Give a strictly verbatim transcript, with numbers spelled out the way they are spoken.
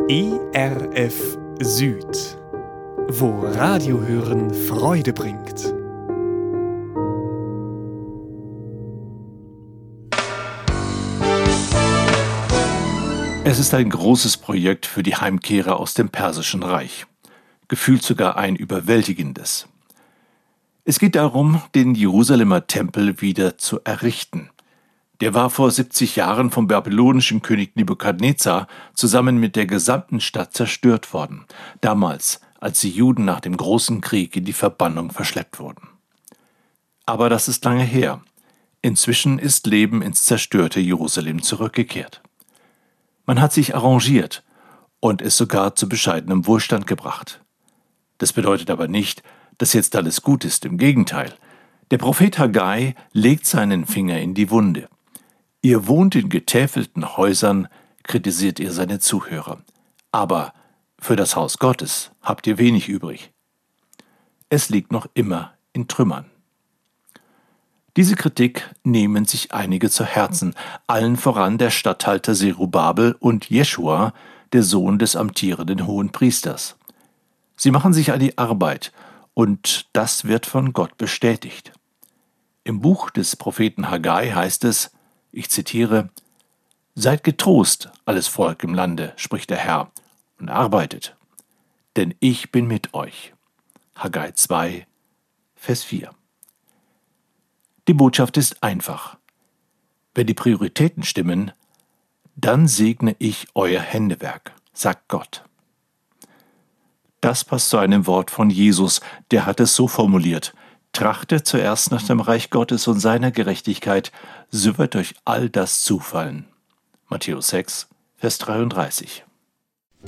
E R F Süd, wo Radiohören Freude bringt. Es ist ein großes Projekt für die Heimkehrer aus dem Persischen Reich. Gefühlt sogar ein überwältigendes. Es geht darum, den Jerusalemer Tempel wieder zu errichten. Der war vor siebzig Jahren vom babylonischen König Nebukadnezar zusammen mit der gesamten Stadt zerstört worden. Damals, als die Juden nach dem großen Krieg in die Verbannung verschleppt wurden. Aber das ist lange her. Inzwischen ist Leben ins zerstörte Jerusalem zurückgekehrt. Man hat sich arrangiert und es sogar zu bescheidenem Wohlstand gebracht. Das bedeutet aber nicht, dass jetzt alles gut ist, im Gegenteil. Der Prophet Haggai legt seinen Finger in die Wunde. Ihr wohnt in getäfelten Häusern, kritisiert ihr seine Zuhörer. Aber für das Haus Gottes habt ihr wenig übrig. Es liegt noch immer in Trümmern. Diese Kritik nehmen sich einige zu Herzen, allen voran der Statthalter Zerubabel und Jeschua, der Sohn des amtierenden Hohenpriesters. Sie machen sich an die Arbeit, und das wird von Gott bestätigt. Im Buch des Propheten Haggai heißt es, ich zitiere, »Seid getrost, alles Volk im Lande, spricht der Herr, und arbeitet, denn ich bin mit euch.« Haggai zwei, Vers vier. Die Botschaft ist einfach. Wenn die Prioritäten stimmen, dann segne ich euer Händewerk, sagt Gott. Das passt zu einem Wort von Jesus, der hat es so formuliert: Trachtet zuerst nach dem Reich Gottes und seiner Gerechtigkeit, so wird euch all das zufallen. Matthäus sechs, Vers dreiunddreißig.